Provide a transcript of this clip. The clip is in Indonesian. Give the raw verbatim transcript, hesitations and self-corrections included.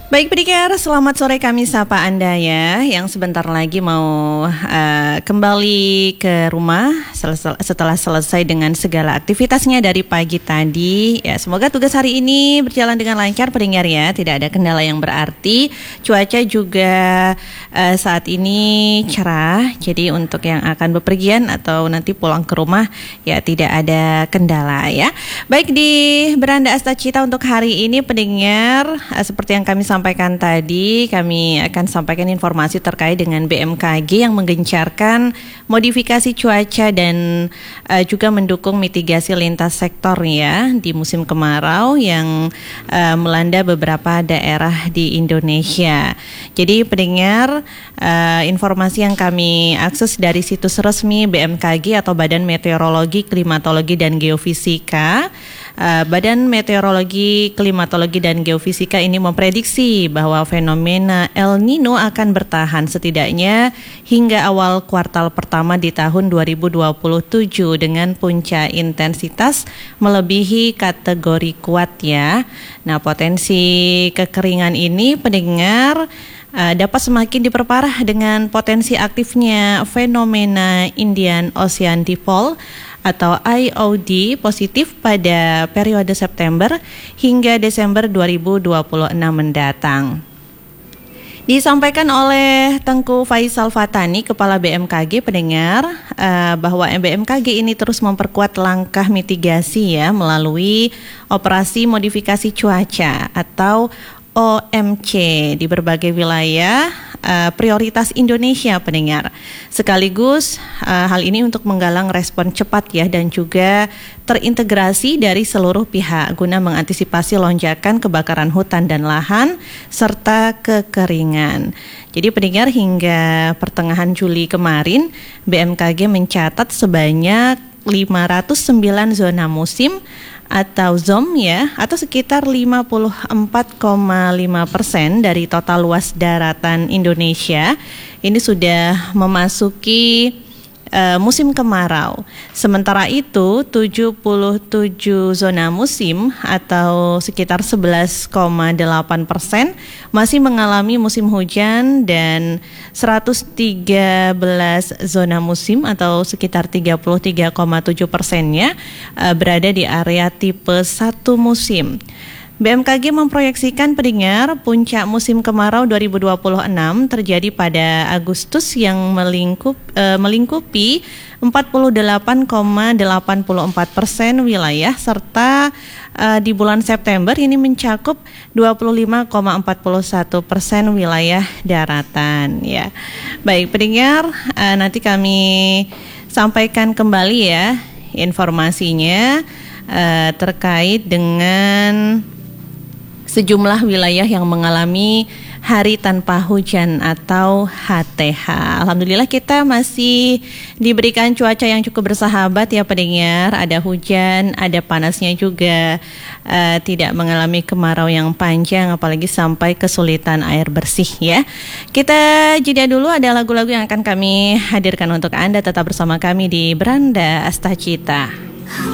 Baik pendengar, selamat sore, kami sapa Anda ya yang sebentar lagi mau uh, kembali ke rumah sel- setelah selesai dengan segala aktivitasnya dari pagi tadi. Ya, semoga tugas hari ini berjalan dengan lancar pendengar ya, tidak ada kendala yang berarti. Cuaca juga uh, saat ini cerah, jadi untuk yang akan bepergian atau nanti pulang ke rumah ya tidak ada kendala ya. Baik, di Beranda Astacita untuk hari ini pendengar, uh, seperti yang kami sampaikan sampaikan tadi, kami akan sampaikan informasi terkait dengan B M K G yang menggencarkan modifikasi cuaca dan uh, juga mendukung mitigasi lintas sektor ya di musim kemarau yang uh, melanda beberapa daerah di Indonesia. Jadi pendengar, uh, informasi yang kami akses dari situs resmi B M K G atau Badan Meteorologi, Klimatologi dan Geofisika. Uh, Badan Meteorologi, Klimatologi dan Geofisika ini memprediksi bahwa fenomena El Nino akan bertahan setidaknya hingga awal kuartal pertama di tahun dua ribu dua puluh tujuh dengan puncak intensitas melebihi kategori kuat ya. Nah, potensi kekeringan ini pendengar uh, dapat semakin diperparah dengan potensi aktifnya fenomena Indian Ocean Dipole atau I O D positif pada periode September hingga Desember dua ribu dua puluh enam mendatang. Disampaikan oleh Tengku Faisal Fatani, Kepala B M K G pendengar, uh, bahwa B M K G ini terus memperkuat langkah mitigasi ya melalui operasi modifikasi cuaca atau O M C di berbagai wilayah uh, prioritas Indonesia pendengar. Sekaligus uh, hal ini untuk menggalang respon cepat ya dan juga terintegrasi dari seluruh pihak guna mengantisipasi lonjakan kebakaran hutan dan lahan serta kekeringan. Jadi pendengar, hingga pertengahan Juli kemarin B M K G mencatat sebanyak lima ratus sembilan zona musim atau Z O M ya, atau sekitar lima puluh empat koma lima persen dari total luas daratan Indonesia ini sudah memasuki uh, musim kemarau. Sementara itu tujuh puluh tujuh zona musim atau sekitar sebelas koma delapan persen masih mengalami musim hujan dan seratus tiga belas zona musim atau sekitar tiga puluh tiga koma tujuh persennya uh, berada di area tipe satu musim. B M K G memproyeksikan pendengar puncak musim kemarau dua ribu dua puluh enam terjadi pada Agustus yang melingkup, e, melingkupi empat puluh delapan koma delapan empat persen wilayah serta e, di bulan September ini mencakup dua puluh lima koma empat satu persen wilayah daratan ya. Baik pendengar, e, nanti kami sampaikan kembali ya informasinya e, terkait dengan sejumlah wilayah yang mengalami hari tanpa hujan atau H T H. Alhamdulillah kita masih diberikan cuaca yang cukup bersahabat ya pendengar. Ada hujan, ada panasnya juga, uh, tidak mengalami kemarau yang panjang apalagi sampai kesulitan air bersih ya. Kita jeda dulu, ada lagu-lagu yang akan kami hadirkan untuk Anda. Tetap bersama kami di Beranda Astacita.